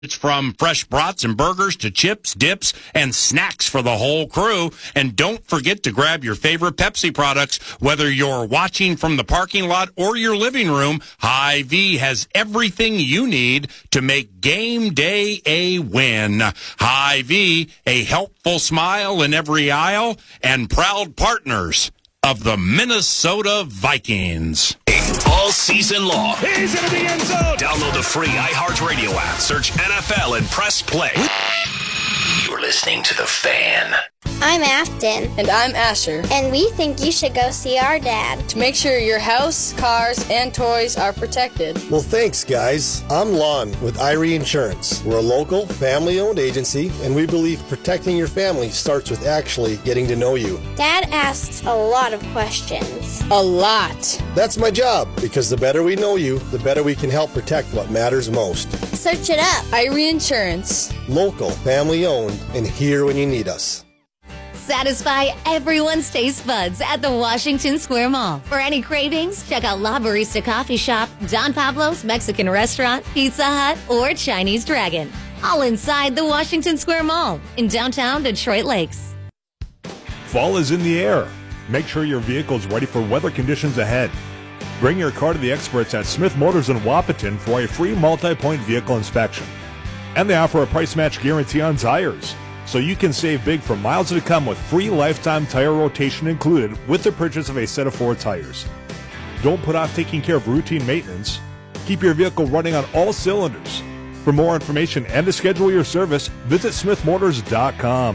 It's from fresh brats and burgers to chips, dips, and snacks for the whole crew. And don't forget to grab your favorite Pepsi products. Whether you're watching from the parking lot or your living room, Hy-Vee has everything you need to make game day a win. Hy-Vee, a helpful smile in every aisle, and proud partners of the Minnesota Vikings. All season long. He's into the end zone. Download the free iHeartRadio app. Search NFL and press play. You're listening to The Fan. I'm Afton. And I'm Asher. And we think you should go see our dad. To make sure your house, cars, and toys are protected. Well, thanks, guys. I'm Lon with Irie Insurance. We're a local, family-owned agency, and we believe protecting your family starts with actually getting to know you. Dad asks a lot of questions. A lot. That's my job, because the better we know you, the better we can help protect what matters most. Search it up. Irie Insurance. Local, family-owned, and here when you need us. Satisfy everyone's taste buds at the Washington Square Mall. For any cravings, check out La Barista Coffee Shop, Don Pablo's Mexican Restaurant, Pizza Hut, or Chinese Dragon. All inside the Washington Square Mall in downtown Detroit Lakes. Fall is in the air. Make sure your vehicle is ready for weather conditions ahead. Bring your car to the experts at Smith Motors in Wapaton for a free multi-point vehicle inspection. And they offer a price match guarantee on tires, so you can save big for miles to come with free lifetime tire rotation included with the purchase of a set of 4 tires. Don't put off taking care of routine maintenance. Keep your vehicle running on all cylinders. For more information and to schedule your service, visit smithmotors.com.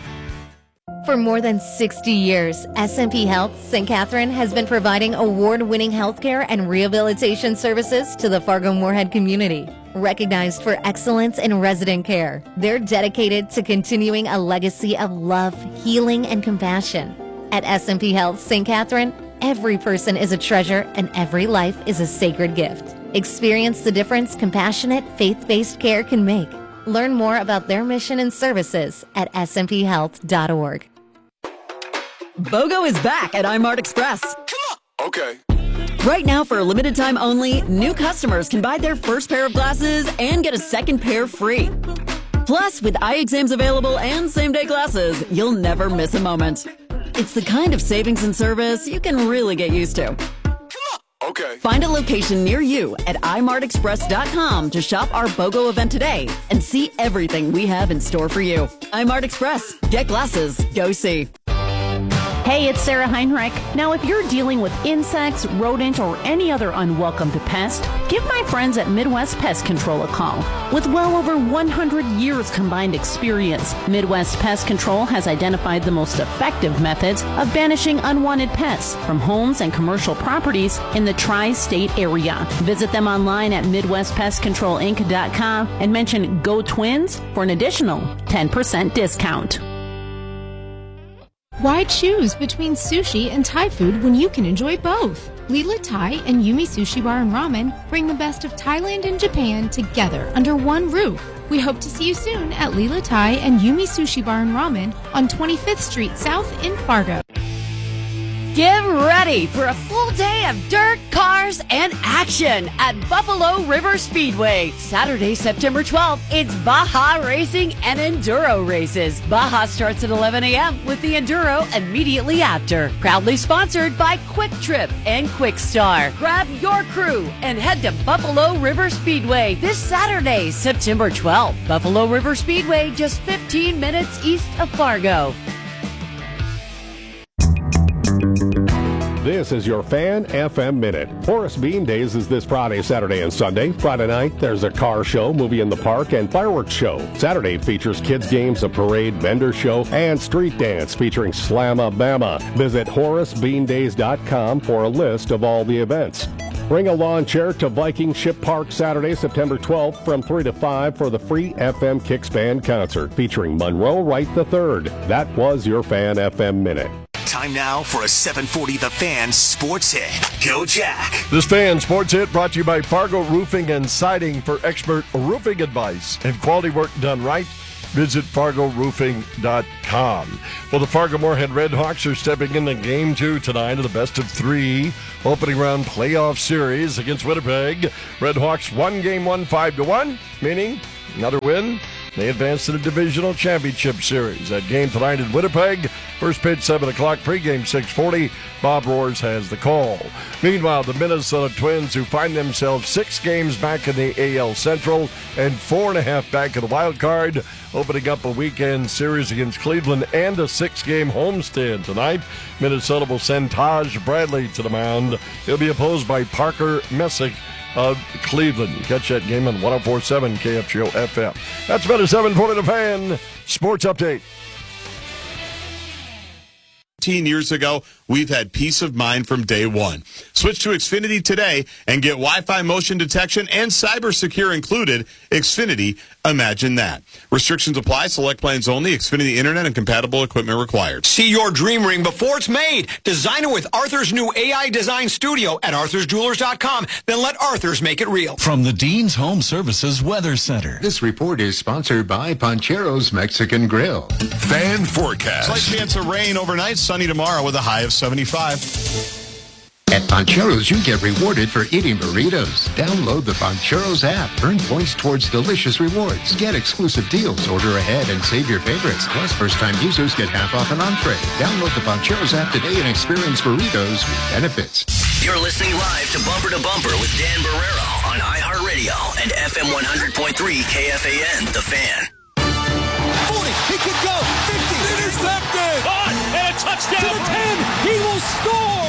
For more than 60 years, SMP Health St. Catherine has been providing award-winning healthcare and rehabilitation services to the Fargo-Moorhead community. Recognized for excellence in resident care, they're dedicated to continuing a legacy of love, healing, and compassion. At SMP Health St. Catherine, every person is a treasure and every life is a sacred gift. Experience the difference compassionate, faith-based care can make. Learn more about their mission and services at smphealth.org. BOGO is back at iMart Express. Okay. Right now, for a limited time only, new customers can buy their first pair of glasses and get a second pair free. Plus, with eye exams available and same-day glasses, you'll never miss a moment. It's the kind of savings and service you can really get used to. Okay. Find a location near you at imartexpress.com to shop our BOGO event today and see everything we have in store for you. iMart Express. Get glasses. Go see. Hey, it's Sarah Heinrich. Now, if you're dealing with insects, rodent, or any other unwelcome pest, give my friends at Midwest Pest Control a call. With well over 100 years combined experience, Midwest Pest Control has identified the most effective methods of banishing unwanted pests from homes and commercial properties in the tri-state area. Visit them online at MidwestPestControlInc.com and mention Go Twins for an additional 10% discount. Why choose between sushi and Thai food when you can enjoy both? Lila Thai and Yumi Sushi Bar and Ramen bring the best of Thailand and Japan together under one roof. We hope to see you soon at Lila Thai and Yumi Sushi Bar and Ramen on 25th Street South in Fargo. Get ready for a full day of dirt, cars, and action at Buffalo River Speedway. Saturday, September 12th, it's Baja Racing and Enduro races. Baja starts at 11 a.m. with the Enduro immediately after. Proudly sponsored by Quick Trip and Quick Star. Grab your crew and head to Buffalo River Speedway this Saturday, September 12th. Buffalo River Speedway, just 15 minutes east of Fargo. This is your Fan FM Minute. Horace Bean Days is this Friday, Saturday, and Sunday. Friday night, there's a car show, movie in the park, and fireworks show. Saturday features kids' games, a parade, vendor show, and street dance featuring Slamma-Bama. Visit HoraceBeanDays.com for a list of all the events. Bring a lawn chair to Viking Ship Park Saturday, September 12th from 3 to 5 for the free FM Kicks Band concert featuring Monroe Wright III. That was your Fan FM Minute. Time now for a 740 The Fan Sports Hit. Go, Jack. This Fan Sports Hit brought to you by Fargo Roofing and Siding. For expert roofing advice and quality work done right, visit FargoRoofing.com. Well, the Fargo Moorhead Redhawks are stepping into Game 2 tonight of the best-of-3 opening round playoff series against Winnipeg. Redhawks won Game 1 5-1, meaning another win. They advance to the Divisional Championship Series. That game tonight in Winnipeg. First pitch, 7 o'clock, pregame 6:40. Bob Roars has the call. Meanwhile, the Minnesota Twins, who find themselves 6 games back in the AL Central and 4.5 back in the wild card, opening up a weekend series against Cleveland and a 6-game homestand tonight. Minnesota will send Taj Bradley to the mound. He'll be opposed by Parker Messick of Cleveland. Catch that game on 104.7 KFGO FM. That's been a 740 The Fan Sports Update. 15 years ago, we've had peace of mind from day one. Switch to Xfinity today and get Wi-Fi motion detection and cyber secure included. Xfinity, imagine that. Restrictions apply. Select plans only. Xfinity Internet and compatible equipment required. See your dream ring before it's made. Design it with Arthur's new AI design studio at Arthur'sJewelers.com. Then let Arthur's make it real. From the Dean's Home Services Weather Center. This report is sponsored by Panchero's Mexican Grill. Fan forecast. Slight chance of rain overnight. Sunny tomorrow with a high of 75. At Panchero's, you get rewarded for eating burritos. Download the Panchero's app. Earn points towards delicious rewards. Get exclusive deals. Order ahead and save your favorites. Plus, first-time users get half off an entree. Download the Panchero's app today and experience burritos with benefits. You're listening live to Bumper with Dan Barrero on iHeartRadio and FM 100.3 KFAN, The Fan. 40, he could go, 50, intercepted! Caught, and a touchdown! To the 10, he will score!